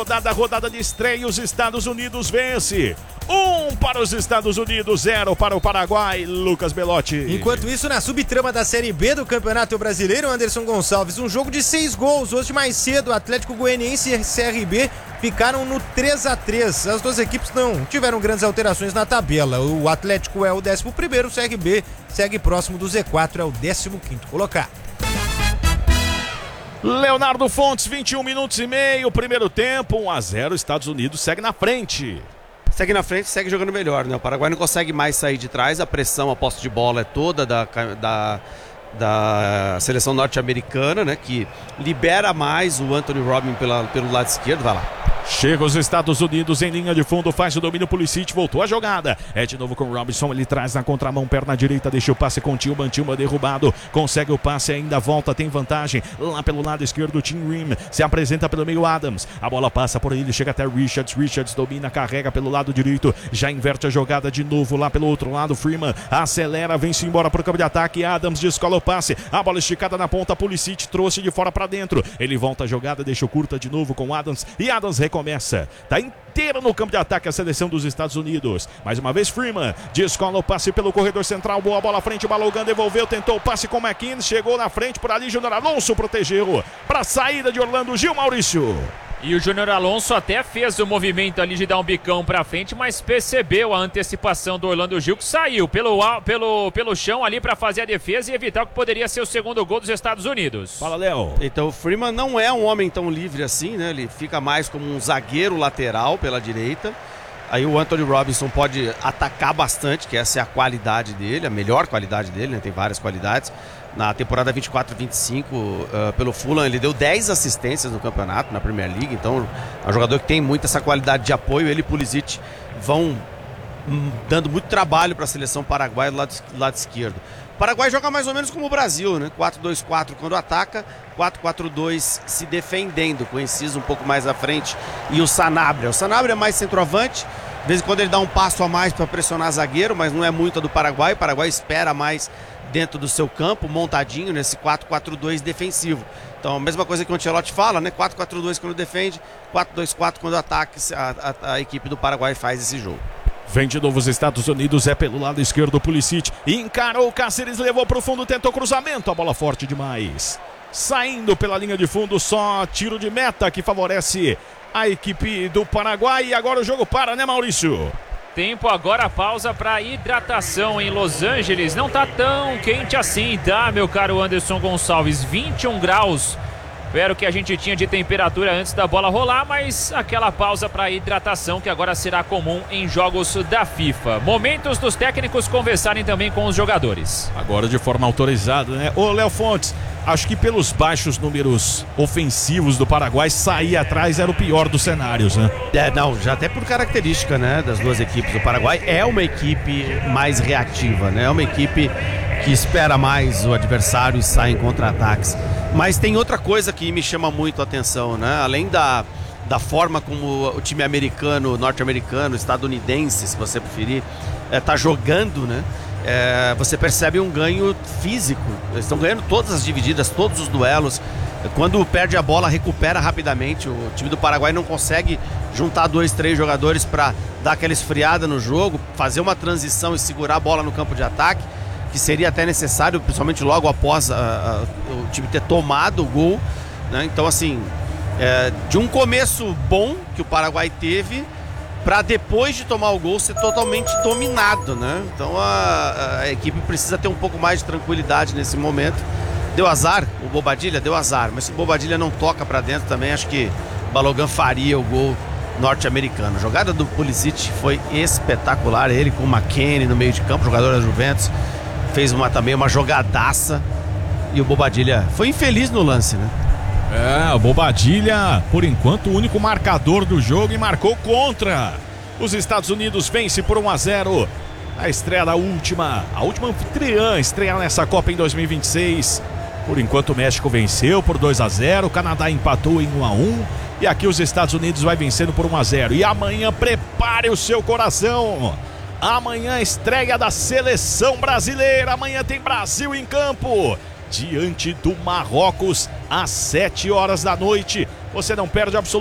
Rodada de estreia, os Estados Unidos vence. 1 para os Estados Unidos, 0 para o Paraguai. Lucas Belotti. Enquanto isso, na subtrama da Série B do Campeonato Brasileiro, Anderson Gonçalves, um jogo de 6 gols. Hoje mais cedo, Atlético Goianiense e CRB ficaram no 3-3. As duas equipes não tiveram grandes alterações na tabela. O Atlético é o 11º, o CRB segue próximo do Z4, é o 15º colocado. Leonardo Fontes, 21 minutos e meio, primeiro tempo, 1-0, Estados Unidos segue na frente. Segue na frente, segue jogando melhor, né? O Paraguai não consegue mais sair de trás, a pressão, a posse de bola é toda da seleção norte-americana, né? Que libera mais o Anthony Robin pelo lado esquerdo, vai lá. Chega os Estados Unidos em linha de fundo, faz o domínio, Pulisic voltou a jogada. É de novo com o Robinson, ele traz na contramão, perna direita, deixa o passe com o Tillman derrubado. Consegue o passe, ainda volta, tem vantagem. Lá pelo lado esquerdo, o Tim Rim se apresenta pelo meio, Adams. A bola passa por ele, chega até Richards domina, carrega pelo lado direito. Já inverte a jogada de novo lá pelo outro lado. Freeman acelera, vem-se embora para o campo de ataque. Adams descola o passe, a bola esticada na ponta, Pulisic trouxe de fora para dentro. Ele volta a jogada, deixa o curta de novo com Adams. E Adams recomeça, tá inteiro no campo de ataque a seleção dos Estados Unidos. Mais uma vez Freeman, descola o passe pelo corredor central, boa bola à frente, Balogun devolveu, tentou o passe com McKinney, chegou na frente por ali, Júnior Alonso protegeu para a saída de Orlando Gil, Maurício. E o Júnior Alonso até fez o movimento ali de dar um bicão pra frente, mas percebeu a antecipação do Orlando Gil, que saiu pelo chão ali pra fazer a defesa e evitar o que poderia ser o segundo gol dos Estados Unidos. Fala, Léo. Então o Freeman não é um homem tão livre assim, né? Ele fica mais como um zagueiro lateral pela direita. Aí o Anthony Robinson pode atacar bastante, que essa é a qualidade dele, a melhor qualidade dele, né? Tem várias qualidades. Na temporada 24-25, pelo Fulham, ele deu 10 assistências no campeonato, na Premier League. Então, é um jogador que tem muito essa qualidade de apoio. Ele e Pulisic vão dando muito trabalho para a seleção paraguaia do lado esquerdo. O Paraguai joga mais ou menos como o Brasil, né? 4-2-4 quando ataca, 4-4-2 se defendendo, com o Enciso um pouco mais à frente e o Sanabria. O Sanabria é mais centroavante, de vez em quando ele dá um passo a mais para pressionar zagueiro, mas não é muito a do Paraguai. O Paraguai espera mais dentro do seu campo, montadinho nesse 4-4-2 defensivo. Então a mesma coisa que o Ancelotti fala, né? 4-4-2 quando defende, 4-2-4 quando ataca. A equipe do Paraguai faz esse jogo. Vem de novo os Estados Unidos, é pelo lado esquerdo, Pulisic encarou o Cáceres, levou para o fundo, tentou cruzamento, a bola forte demais. Saindo pela linha de fundo, só tiro de meta que favorece a equipe do Paraguai. E agora o jogo para, né, Maurício? Tempo agora, pausa para hidratação em Los Angeles. Não tá tão quente assim, tá, meu caro Anderson Gonçalves? 21 graus. Era o que a gente tinha de temperatura antes da bola rolar, mas aquela pausa para hidratação que agora será comum em jogos da FIFA. Momentos dos técnicos conversarem também com os jogadores. Agora de forma autorizada, né? Ô, Léo Fontes, acho que pelos baixos números ofensivos do Paraguai, sair atrás era o pior dos cenários, né? Não, já até por característica, né, das duas equipes. O Paraguai é uma equipe mais reativa, né? É uma equipe que espera mais o adversário e sai em contra-ataques. Mas tem outra coisa que me chama muito a atenção, né? Além da forma como o time americano, norte-americano, estadunidense, se você preferir, tá jogando, né? Você percebe um ganho físico. Eles estão ganhando todas as divididas, todos os duelos. Quando perde a bola, recupera rapidamente. O time do Paraguai não consegue juntar 2, 3 jogadores para dar aquela esfriada no jogo, fazer uma transição e segurar a bola no campo de ataque, que seria até necessário, principalmente logo após o time ter tomado o gol, né? Então, assim, de um começo bom que o Paraguai teve, para depois de tomar o gol ser totalmente dominado, né? Então a equipe precisa ter um pouco mais de tranquilidade nesse momento. Deu azar, o Bobadilla deu azar, mas se o Bobadilla não toca para dentro também, acho que Balogun faria o gol norte-americano. A jogada do Pulisic foi espetacular, ele com o McKinney no meio de campo, jogador da Juventus, fez também uma jogadaça, e o Bobadilla foi infeliz no lance, né? O Bobadilla, por enquanto, o único marcador do jogo e marcou contra. Os Estados Unidos vence por 1-0. A estreia da a última anfitriã estreia nessa Copa em 2026. Por enquanto o México venceu por 2-0, o Canadá empatou em 1-1 e aqui os Estados Unidos vai vencendo por 1-0. E amanhã prepare o seu coração. Amanhã estreia da seleção brasileira. Amanhã tem Brasil em campo diante do Marrocos às 7 horas da noite. Você não perde absolutamente